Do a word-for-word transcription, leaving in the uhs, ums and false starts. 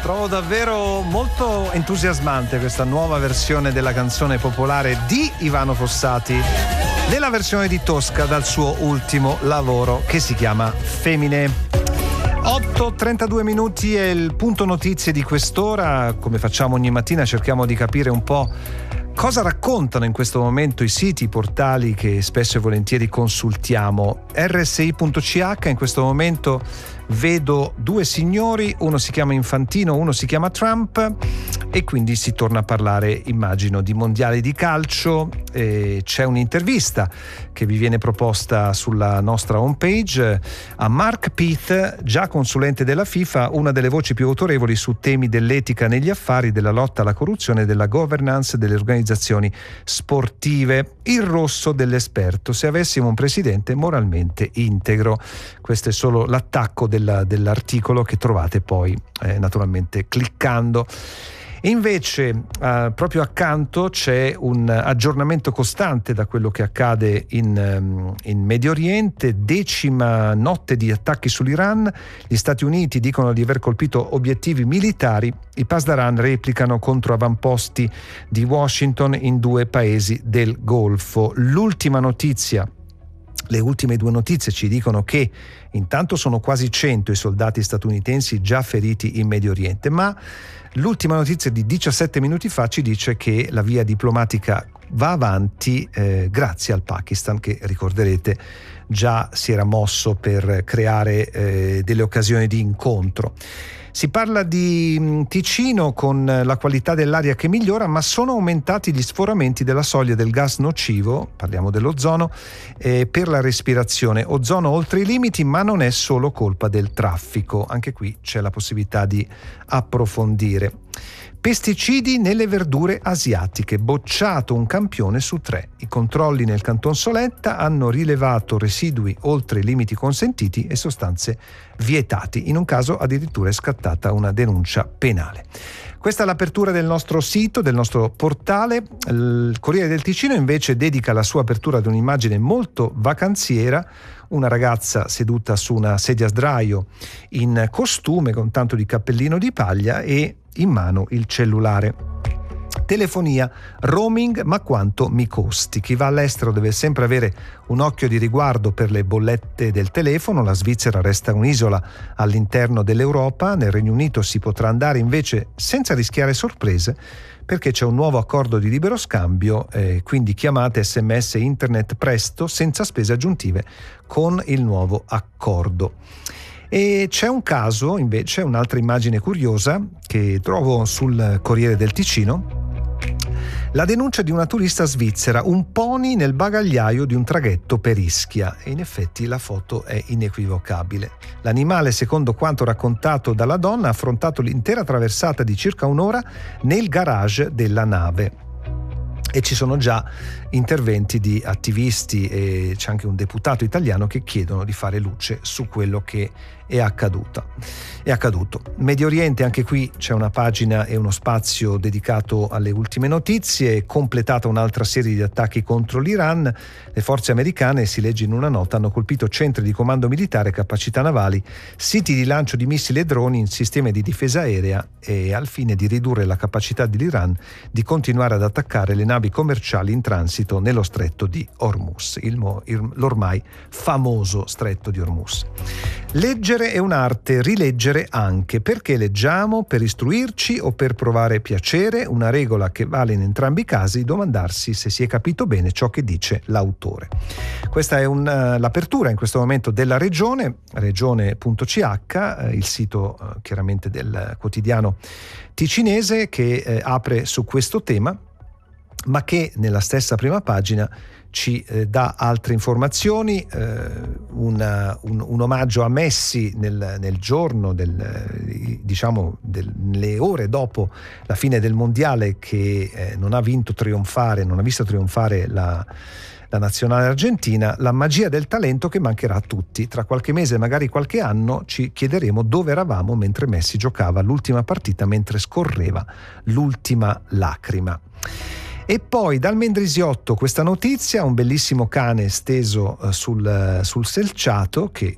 Trovo davvero molto entusiasmante questa nuova versione della canzone popolare di Ivano Fossati, nella versione di Tosca dal suo ultimo lavoro che si chiama Femmine. otto e trentadue minuti è il punto notizie di quest'ora. Come facciamo ogni mattina, cerchiamo di capire un po' cosa raccontano in questo momento i siti, i portali che spesso e volentieri consultiamo. R S I punto C H in questo momento vedo due signori, uno si chiama Infantino, uno si chiama Trump, e quindi si torna a parlare, immagino, di mondiali di calcio. E c'è un'intervista che vi viene proposta sulla nostra homepage a Mark Pitt, già consulente della FIFA, una delle voci più autorevoli su temi dell'etica negli affari, della lotta alla corruzione e della governance delle organizzazioni sportive. Il rosso dell'esperto: se avessimo un presidente moralmente integro. Questo è solo l'attacco della, dell'articolo che trovate poi eh, naturalmente cliccando. E invece eh, proprio accanto c'è un aggiornamento costante da quello che accade in, in Medio Oriente. Decima notte di attacchi sull'Iran, gli Stati Uniti dicono di aver colpito obiettivi militari, i Pasdaran replicano contro avamposti di Washington in due paesi del Golfo. L'ultima notizia Le ultime due notizie ci dicono che intanto sono quasi cento i soldati statunitensi già feriti in Medio Oriente, ma l'ultima notizia di diciassette minuti fa ci dice che la via diplomatica va avanti eh, grazie al Pakistan, che ricorderete già si era mosso per creare eh, delle occasioni di incontro. Si parla di Ticino con la qualità dell'aria che migliora, ma sono aumentati gli sforamenti della soglia del gas nocivo, parliamo dell'ozono, eh, per la respirazione. Ozono oltre i limiti, ma non è solo colpa del traffico. Anche qui c'è la possibilità di approfondire. Pesticidi nelle verdure asiatiche, bocciato un campione su tre. I controlli nel Canton Soletta hanno rilevato residui oltre i limiti consentiti e sostanze vietati. In un caso addirittura è scattata una denuncia penale. Questa è l'apertura del nostro sito, del nostro portale. Il Corriere del Ticino invece dedica la sua apertura ad un'immagine molto vacanziera: una ragazza seduta su una sedia a sdraio in costume con tanto di cappellino di paglia e in mano il cellulare. Telefonia, roaming, ma quanto mi costi? Chi va all'estero deve sempre avere un occhio di riguardo per le bollette del telefono. La Svizzera resta un'isola all'interno dell'Europa. Nel Regno Unito si potrà andare invece senza rischiare sorprese, perché c'è un nuovo accordo di libero scambio, eh, quindi chiamate, sms e internet presto, senza spese aggiuntive con il nuovo accordo. E c'è un caso, invece, un'altra immagine curiosa che trovo sul Corriere del Ticino. La denuncia di una turista svizzera, un pony nel bagagliaio di un traghetto per Ischia. E in effetti la foto è inequivocabile. L'animale, secondo quanto raccontato dalla donna, ha affrontato l'intera traversata di circa un'ora nel garage della nave. E ci sono già interventi di attivisti e c'è anche un deputato italiano che chiedono di fare luce su quello che è accaduta. È accaduto. Medio Oriente, anche qui c'è una pagina e uno spazio dedicato alle ultime notizie. Completata un'altra serie di attacchi contro l'Iran. Le forze americane, si legge in una nota, hanno colpito centri di comando militare, capacità navali, siti di lancio di missili e droni in sistemi di difesa aerea, e al fine di ridurre la capacità dell'Iran di continuare ad attaccare le navi commerciali in transito nello stretto di Hormuz, il, l'ormai famoso stretto di Hormuz. Leggere è un'arte, rileggere anche. Perché leggiamo? Per istruirci o per provare piacere? Una regola che vale in entrambi i casi: domandarsi se si è capito bene ciò che dice l'autore. Questa è un, uh, l'apertura in questo momento della Regione, regione punto c h, uh, il sito uh, chiaramente del quotidiano ticinese, che uh, apre su questo tema, ma che nella stessa prima pagina ci eh, dà altre informazioni, eh, una, un, un omaggio a Messi nel, nel giorno, del, eh, diciamo, del, nelle ore dopo la fine del mondiale, che eh, non ha vinto trionfare, non ha visto trionfare la, la nazionale argentina. La magia del talento che mancherà a tutti. Tra qualche mese, magari qualche anno, ci chiederemo dove eravamo mentre Messi giocava l'ultima partita, mentre scorreva l'ultima lacrima. E poi dal Mendrisiotto questa notizia: un bellissimo cane steso sul, sul selciato che